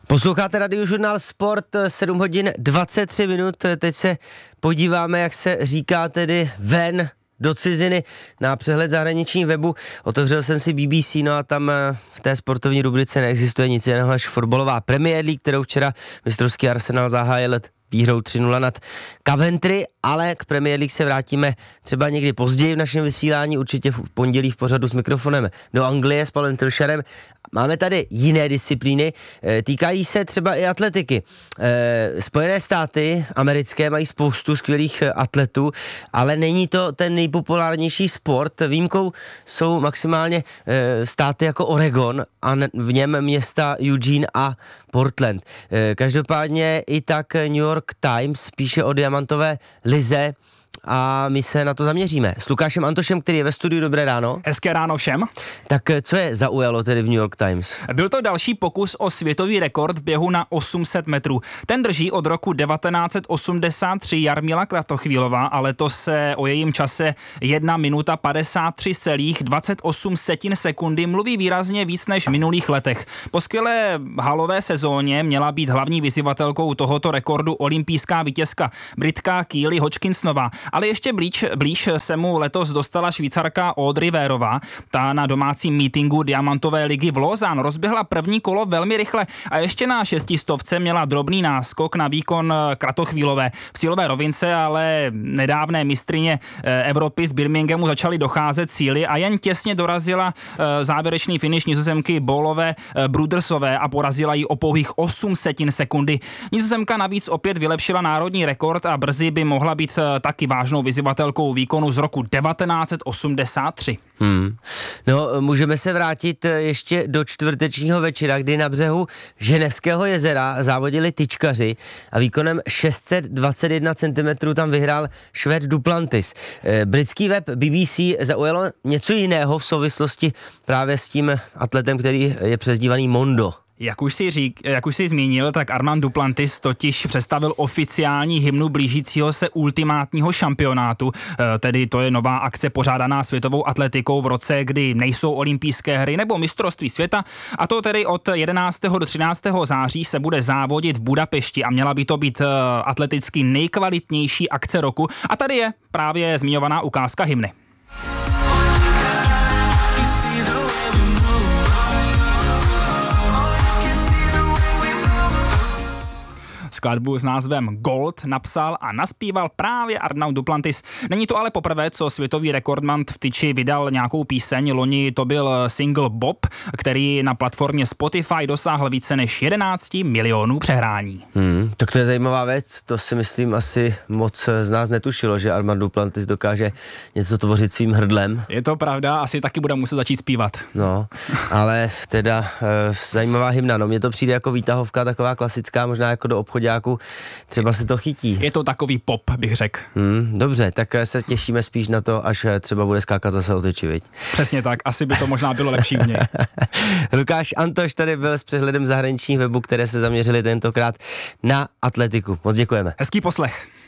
Posloucháte Radiožurnál Sport, 7 hodin 23 minut, teď se podíváme, jak se říká tedy ven do ciziny na přehled zahraničních webu. Otevřel jsem si BBC, no a tam v té sportovní rubrice neexistuje nic jiného než fotbalová Premier League, kterou včera mistrovský Arsenal zahájil výhrou 3-0 nad Coventry, ale k Premier League se vrátíme třeba někdy později v našem vysílání, určitě v pondělí v pořadu s mikrofonem do Anglie s Pavlem Tilšarem. Máme tady jiné disciplíny, týkají se třeba i atletiky. Spojené státy americké mají spoustu skvělých atletů, ale není to ten nejpopulárnější sport. Výjimkou jsou maximálně státy jako Oregon a v něm města Eugene a Portland. Každopádně i tak New York Times píše o diamantové lize a my se na to zaměříme. S Lukášem Antošem, který je ve studiu. Dobré ráno. Hezké ráno všem. Tak co je zaujalo tedy v New York Times? Byl to další pokus o světový rekord v běhu na 800 metrů. Ten drží od roku 1983 Jarmila Kratochvílová a letos se o jejím čase 1 minuta 53,28 sekundy mluví výrazně víc než v minulých letech. Po skvělé halové sezóně měla být hlavní vyzývatelkou tohoto rekordu olympijská vítězka Britka Keely Hodgkinsonová. Ale ještě blíž se mu letos dostala Švýcarka Audrey Wehrová. Ta na domácím mítinku Diamantové ligy v Lausanne rozběhla první kolo velmi rychle a ještě na 600 měla drobný náskok na výkon Kratochvílové. V cílové rovince ale nedávné mistryně Evropy z Birminghamu začaly docházet síly a jen těsně dorazila závěrečný finish Nizozemky Bólové Brudersové a porazila ji o pouhých 800 sekundy. Nizozemka navíc opět vylepšila národní rekord a brzy by mohla být taky vážnou vyzývatelkou výkonu z roku 1983. No, můžeme se vrátit ještě do čtvrtečního večera, kdy na břehu Ženevského jezera závodili tyčkaři a výkonem 621 cm tam vyhrál Švéd Duplantis. Britský web BBC zaujalo něco jiného v souvislosti právě s tím atletem, který je přezdívaný Mondo. Jak už jsi zmínil, tak Armand Duplantis totiž představil oficiální hymnu blížícího se ultimátního šampionátu, tedy to je nová akce pořádaná světovou atletikou v roce, kdy nejsou olympijské hry nebo mistrovství světa, a to tedy od 11. do 13. září se bude závodit v Budapešti a měla by to být atleticky nejkvalitnější akce roku a tady je právě zmiňovaná ukázka hymny. Skladbu s názvem Gold napsal a naspíval právě Arnaud Duplantis. Není to ale poprvé, co světový rekordman v tyči vydal nějakou píseň. Loni to byl single Bob, který na platformě Spotify dosáhl více než 11 milionů přehrání. Tak to je zajímavá věc, to si myslím asi moc z nás netušilo, že Armand Duplantis dokáže něco tvořit svým hrdlem. Je to pravda, asi taky bude muset začít zpívat. No, ale teda zajímavá hymna, no mně to přijde jako výtahovka, taková klasická, možná jako do obchodáku, třeba se to chytí. Je to takový pop, bych řekl. Dobře, tak se těšíme spíš na to, až třeba bude skákat zase o tyči, viď? Přesně tak, asi by to možná bylo lepší u něj. Lukáš Antoš tady byl s přehledem zahraničních webů, které se zaměřily tentokrát na atletiku. Moc děkujeme. Hezký poslech.